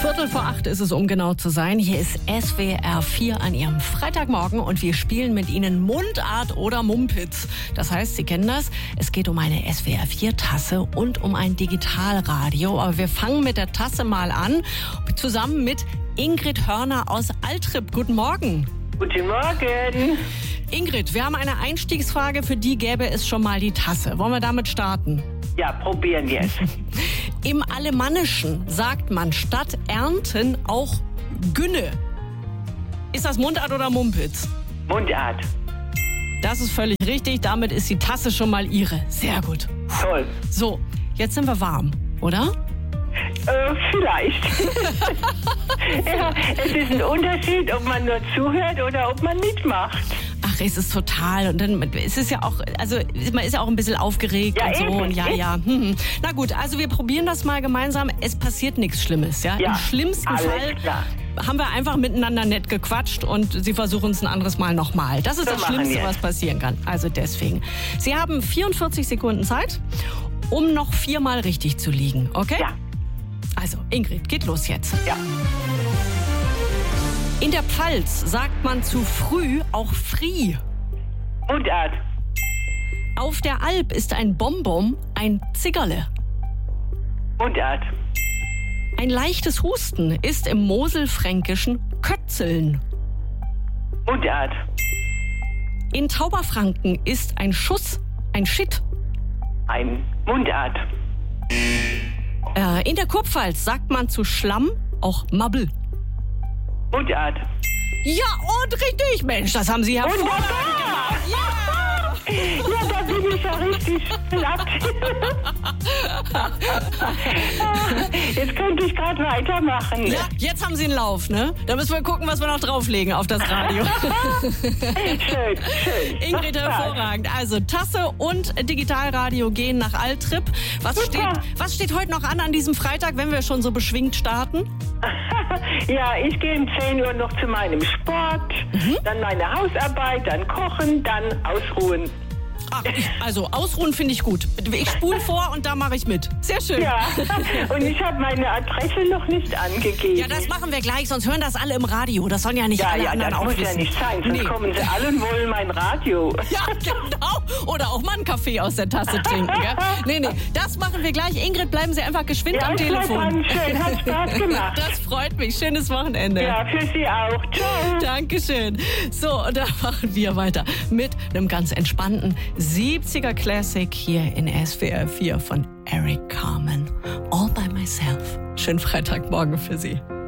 7:15 ist es, um genau zu sein. Hier ist SWR 4 an Ihrem Freitagmorgen und wir spielen mit Ihnen Mundart oder Mumpitz. Das heißt, Sie kennen das. Es geht um eine SWR 4 Tasse und um ein Digitalradio. Aber wir fangen mit der Tasse mal an, zusammen mit Ingrid Hörner aus Altrip. Guten Morgen. Guten Morgen. Ingrid, wir haben eine Einstiegsfrage, für die gäbe es schon mal die Tasse. Wollen wir damit starten? Ja, probieren wir es. Im Alemannischen sagt man statt Ernten auch Günne. Ist das Mundart oder Mumpitz? Mundart. Das ist völlig richtig. Damit ist die Tasse schon mal Ihre. Sehr gut. Toll. So, jetzt sind wir warm, oder? Vielleicht. Ja, es ist ein Unterschied, ob man nur zuhört oder ob man mitmacht. Ach, es ist total. Und dann ist es ja auch, also man ist ja auch ein bisschen aufgeregt Ja, und so. eben. Und ja. Na gut, also wir probieren das mal gemeinsam. Es passiert nichts Schlimmes, ja? Ja, Im schlimmsten alles Fall klar. haben wir einfach miteinander nett gequatscht und Sie versuchen es ein anderes Mal nochmal. Das ist So das machen Schlimmste, wir es. was passieren kann. Also deswegen. Sie haben 44 Sekunden Zeit, um noch 4-mal richtig zu liegen, okay? Ja. Also, Ingrid, geht los jetzt. Ja. In der Pfalz sagt man zu früh auch Fri. Mundart. Auf der Alp ist ein Bonbon ein Ziggerle. Mundart. Ein leichtes Husten ist im Moselfränkischen Kötzeln. Mundart. In Tauberfranken ist ein Schuss ein Shit. Ein Mundart. In der Kurpfalz sagt man zu Schlamm auch Mabbel. Mundart. Ja, und richtig, Mensch, das haben Sie hervorragend Wunderbar. gemacht. Ja! Ja, da bin ich ja richtig platt. Jetzt könnte ich gerade weitermachen. Ja, jetzt haben Sie einen Lauf, ne? Da müssen wir gucken, was wir noch drauflegen auf das Radio. Schön, schön. Ingrid, Macht Spaß. hervorragend. Also Tasse und Digitalradio gehen nach Altrip. Super. Was steht heute noch an diesem Freitag, wenn wir schon so beschwingt starten? Ja, ich gehe um 10 Uhr noch zu meinem Sport, dann meine Hausarbeit, dann kochen, dann ausruhen. Also ausruhen finde ich gut. Ich spule vor und da mache ich mit. Sehr schön. Ja, und ich habe meine Adresse noch nicht angegeben. Ja, das machen wir gleich, sonst hören das alle im Radio. Das sollen ja nicht alle anderen das auch muss wissen. ja nicht sein, sonst kommen sie alle und wollen mein Radio. Ja, genau. Oder auch mal einen Kaffee aus der Tasse trinken. Gell? Nee, das machen wir gleich. Ingrid, bleiben Sie einfach geschwind Ja, am ich bleib Telefon. dran. Schön, hat Spaß gemacht. Das freut mich. Schönes Wochenende. Ja, für Sie auch. Ciao. Dankeschön. So, und da machen wir weiter mit einem ganz entspannten 70er Classic hier in SWR 4 von Eric Carmen. All by myself. Schönen Freitagmorgen für Sie.